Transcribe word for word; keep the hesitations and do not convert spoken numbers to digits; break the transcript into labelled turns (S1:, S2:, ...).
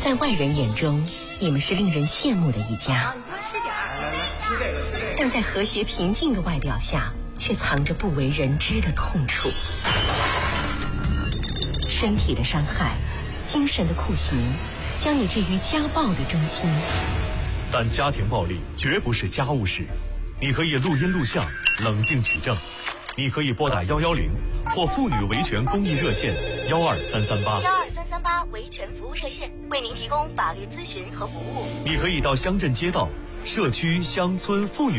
S1: 在外人眼中，你们是令人羡慕的一家，但在和谐平静的外表下，却藏着不为人知的痛楚。身体的伤害，精神的酷刑，将你置于家暴的中心。
S2: 但家庭暴力绝不是家务事，你可以录音录像，冷静取证。你可以拨打幺幺零或妇女维权公益热线幺二三三八
S1: 幺二三三八维权服务热线，为您提供法律咨询和服务。
S2: 你可以到乡镇街道、社区、乡村妇女